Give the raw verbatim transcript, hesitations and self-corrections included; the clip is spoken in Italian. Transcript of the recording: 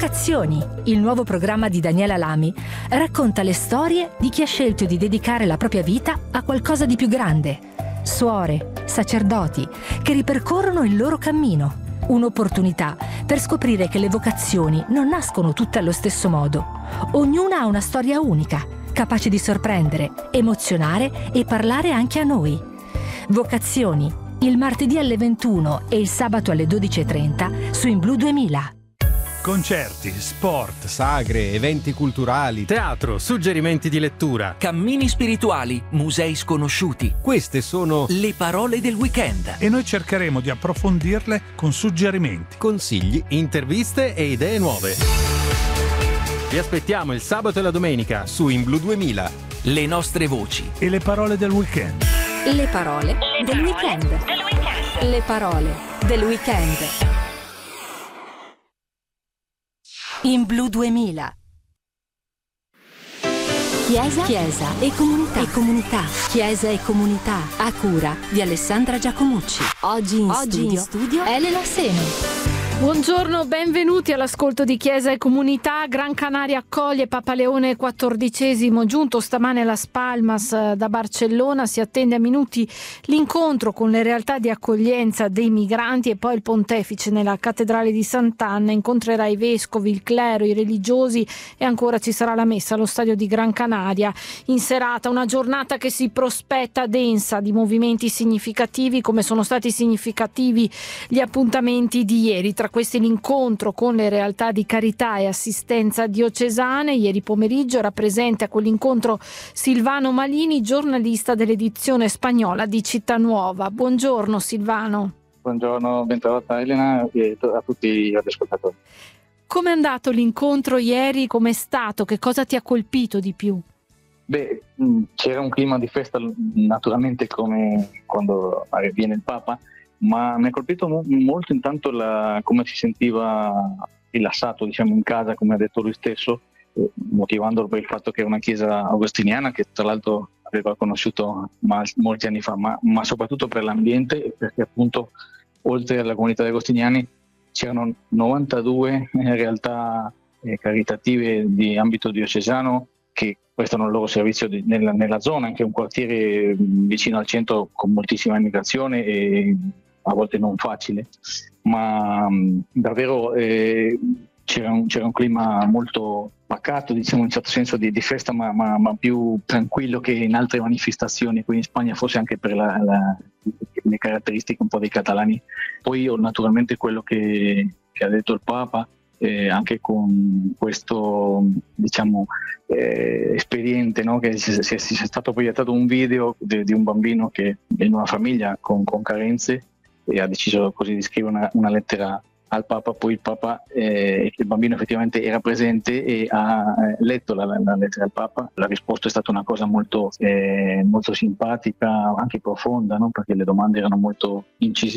Vocazioni, il nuovo programma di Daniela Lamy, racconta le storie di chi ha scelto di dedicare la propria vita a qualcosa di più grande. Suore, sacerdoti, che ripercorrono il loro cammino. Un'opportunità per scoprire che le vocazioni non nascono tutte allo stesso modo. Ognuna ha una storia unica, capace di sorprendere, emozionare e parlare anche a noi. Vocazioni, il martedì alle ventuno e il sabato alle dodici e trenta su In Blu duemila. Concerti, sport, sagre, eventi culturali, teatro, suggerimenti di lettura, cammini spirituali, musei sconosciuti. Queste sono le parole del weekend. E noi cercheremo di approfondirle con suggerimenti, consigli, interviste e idee nuove. Vi aspettiamo il sabato e la domenica su In Blu duemila. Le nostre voci e le parole del weekend. Le parole del weekend. Le parole del weekend. In Blu duemila. Chiesa, Chiesa e comunità. e comunità. Chiesa e comunità. A cura di Alessandra Giacomucci. Oggi in Oggi studio, in studio Elena Seno. Buongiorno, benvenuti all'ascolto di Chiesa e Comunità. Gran Canaria accoglie Papa Leone quattordicesimo, giunto stamane a Las Palmas da Barcellona. Si attende a minuti l'incontro con le realtà di accoglienza dei migranti e poi il pontefice nella cattedrale di Sant'Anna incontrerà i vescovi, il clero, i religiosi e ancora ci sarà la messa allo stadio di Gran Canaria in serata. Una giornata che si prospetta densa di movimenti significativi, come sono stati significativi gli appuntamenti di ieri. Tra questi l'incontro con le realtà di carità e assistenza diocesane. Ieri pomeriggio era presente a quell'incontro Silvano Malini, giornalista dell'edizione spagnola di Città Nuova. Buongiorno Silvano. Buongiorno, bentrovata Elena e a tutti gli ascoltatori. Come è andato l'incontro ieri? Com'è stato? Che cosa ti ha colpito di più? Beh, c'era un clima di festa naturalmente come quando viene il Papa, ma mi ha colpito mo- molto intanto la, come si sentiva rilassato, diciamo, in casa, come ha detto lui stesso, eh, motivandolo per il fatto che è una chiesa agostiniana che tra l'altro aveva conosciuto ma- molti anni fa, ma, ma soprattutto per l'ambiente, perché appunto oltre alla comunità di agostiniani c'erano novantadue realtà eh, caritative di ambito diocesano che prestano il loro servizio di, nella, nella zona, anche un quartiere vicino al centro con moltissima immigrazione e a volte non facile, ma mh, davvero eh, c'era, un, c'era un clima molto pacato, diciamo in un certo senso di, di festa, ma, ma, ma più tranquillo che in altre manifestazioni qui in Spagna, forse anche per la, la, le caratteristiche un po' dei catalani. Poi io, naturalmente quello che, che ha detto il Papa, eh, anche con questo diciamo eh, espediente, no? Che si, si, si è stato proiettato un video di, di un bambino che è in una famiglia con, con carenze e ha deciso così di scrivere una, una lettera al Papa. Poi il Papa, eh, il bambino effettivamente era presente e ha eh, letto la, la lettera al Papa. La risposta è stata una cosa molto, eh, molto simpatica, anche profonda, no? Perché le domande erano molto incisive.